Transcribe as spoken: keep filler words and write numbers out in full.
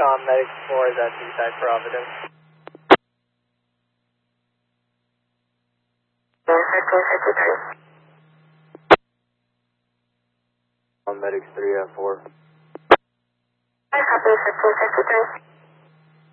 com, Medics four is at Seaside Providence. On Medics three at four. I copy, four sixty-three.